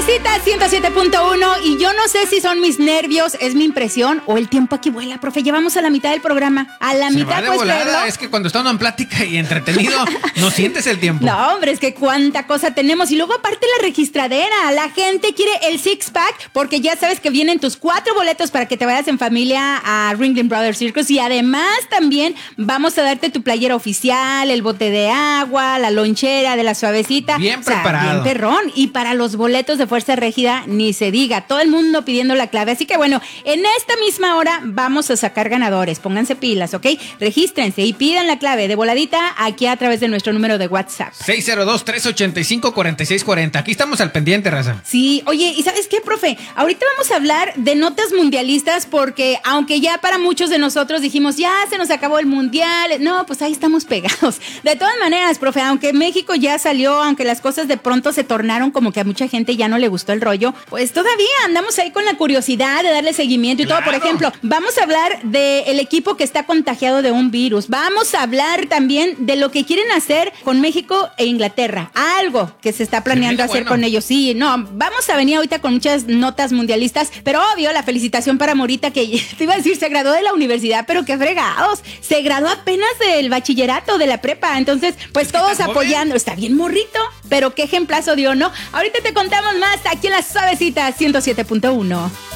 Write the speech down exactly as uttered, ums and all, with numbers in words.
Suavecita ciento siete punto uno y yo no sé si son mis nervios, es mi impresión o el tiempo aquí vuela, profe. Llevamos a la mitad del programa. A la Se mitad, va de pues, volada. verlo. Es que cuando está uno en plática y entretenido, no sientes el tiempo. No, hombre, es que cuánta cosa tenemos. Y luego aparte la registradera. La gente quiere el six pack porque ya sabes que vienen tus cuatro boletos para que te vayas en familia a Ringling Brothers Circus. Y además también vamos a darte tu playera oficial, el bote de agua, la lonchera de la Suavecita. Bien o sea, preparado. Bien perrón. Y para los boletos de Fuerza Régida, ni se diga. Todo el mundo pidiendo la clave. Así que bueno, en esta misma hora vamos a sacar ganadores. Pónganse pilas, ¿ok? Regístrense y pidan la clave de voladita aquí a través de nuestro número de WhatsApp. seis cero dos, tres ochenta y cinco, cuarenta y seis cuarenta. Aquí estamos al pendiente, raza. Sí, oye, ¿y sabes qué, profe? Ahorita vamos a hablar de notas mundialistas porque aunque ya para muchos de nosotros dijimos, ya se nos acabó el mundial, no, pues ahí estamos pegados. De todas maneras, profe, aunque México ya salió, aunque las cosas de pronto se tornaron como que a mucha gente ya no le gustó el rollo, pues todavía andamos ahí con la curiosidad de darle seguimiento y Claro. todo. Por ejemplo, vamos a hablar del equipo que está contagiado de un virus. Vamos a hablar también de lo que quieren hacer con México e Inglaterra. Algo que se está planeando hacer bueno. con ellos. Sí, no, vamos a venir ahorita con muchas notas mundialistas, pero obvio, la felicitación para Morita, que te iba a decir, se graduó de la universidad, pero qué fregados. Se graduó apenas del bachillerato, de la prepa. Entonces, pues todos está apoyando. Está bien morrito, pero qué ejemplazo dio, ¿no? Ahorita te contamos más aquí en la Suavecita ciento siete punto uno.